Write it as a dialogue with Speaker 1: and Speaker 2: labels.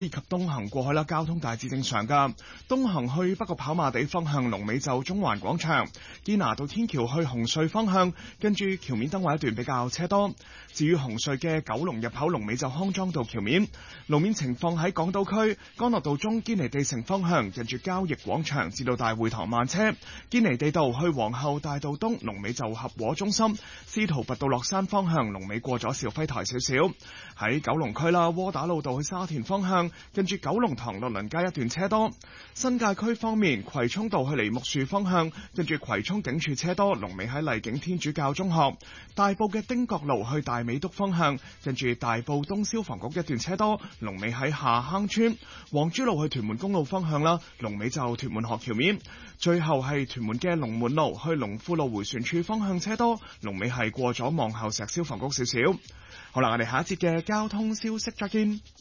Speaker 1: 以及東行過去啦，交通大致正常㗎。東行去北角跑馬地方向龍尾就中環廣場，堅拿道天橋去紅隧方向，跟住橋面燈位一段比較車多。至於紅隧嘅九龍入口龍尾就康莊道橋面。路面情況喺港島區干諾道中堅尼地城方向，近住交易廣場至到大會堂慢車。堅尼地道去皇后大道東龍尾就合和中心。司徒拔道落山方向龍尾過咗肇輝台少少。喺九龍區啦，窩打老道去沙田方向，近住九龍塘樂鄰街一段車多。新界區方面，葵涌道去梨木樹方向，近住葵涌警署車多，龍尾喺麗景天主教中學。大埔嘅汀角路去大美督方向，近住大埔東消防局一段車多，龍尾喺下坑村。黃珠路去屯門公路方向啦，龍尾就屯門學橋面。最後係屯門嘅龍門路去龍富路迴旋處方向車多，龍尾係過咗望后石消防局少少。好啦，我哋下一節嘅交通消息再見。